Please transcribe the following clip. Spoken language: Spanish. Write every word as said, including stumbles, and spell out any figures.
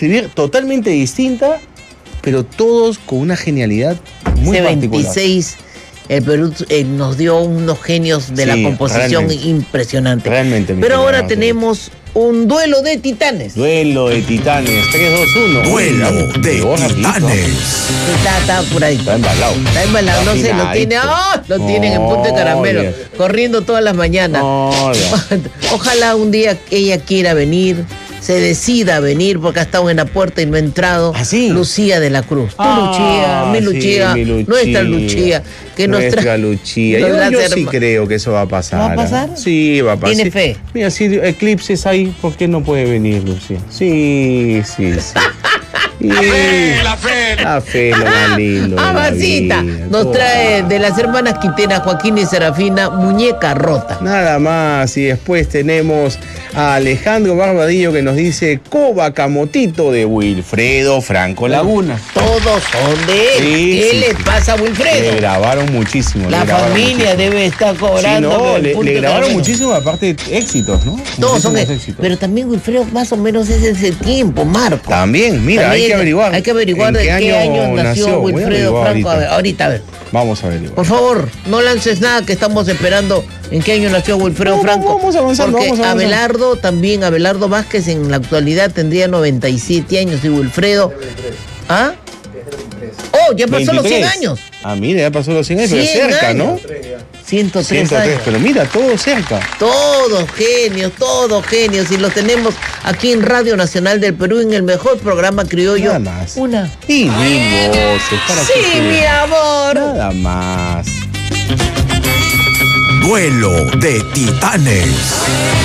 escribir totalmente distinta, pero todos con una genialidad muy C particular. veintiséis, el Perú eh, nos dio unos genios de Sí, la composición realmente. impresionante. Realmente, mi Pero querido ahora Marcelo. tenemos un duelo de titanes. Duelo de titanes, tres, dos, uno. Duelo de Llegó rapidito. titanes. Está, está por ahí. Está embalado. Está embalado, no sé, lo tiene, ¡ah! Lo tienen en punto de caramelo, Oye. corriendo todas las mañanas. Oye. Ojalá un día ella quiera venir, se decida a venir, porque ha estado en la puerta y no ha entrado. ¿Ah, sí? Lucía de la Cruz. Tu Ah, Lucía, mi sí, Lucía, mi Lucía. nuestra Lucía, que nos Nuestra trae. Lucía. nos Yo, la yo hace sí herma- creo que eso va a pasar. ¿Va a pasar? ¿eh? Sí, va a pasar. ¿Tiene Sí. fe? Mira, si eclipses ahí, ¿por qué no puede venir, Lucía? Sí, sí, sí. Y- La fe. La fe, lo más lindo. de la Amasita, vida. nos Todo. trae de las hermanas Quintena, Joaquín y Serafina, Muñeca Rota. Nada más, y después tenemos a Alejandro Barbadillo que nos dice Coba Camotito de Wilfredo Franco Laguna. Todos son de él. Sí, ¿Qué sí, le sí. pasa a Le Wilfredo? grabaron muchísimo. La le grabaron familia muchísimo. debe estar cobrando. Sí, no, el le, punto le de grabaron caramelo. muchísimo, aparte éxitos, ¿no? Todos son Muchísimos éxitos. éxitos. Pero también Wilfredo más o menos es de ese tiempo, Marco. También, mira, También hay que averiguar. Hay que averiguar en de qué año, nació Voy a Wilfredo averiguar Franco. A ver, ahorita, a ver. Vamos a averiguar. Por favor, no lances nada, que estamos esperando en qué año nació Wilfredo No, Franco. vamos avanzando, Porque vamos avanzando. Abelardo también, Abelardo Vázquez en la actualidad tendría noventa y siete años y Wilfredo. ¿Ah? Oh, ya pasó los cien veintitrés. años. Ah, mira, ya pasó los cien años, pero cien cerca, años. ¿no? ciento tres ciento tres, años. pero mira, todo cerca. Todos genios, todos genios. Y los tenemos aquí en Radio Nacional del Perú, en el mejor programa criollo. Nada más. Una. Y mil voces, ¿para qué Sí, quieres? mi amor. Nada más. Duelo de titanes.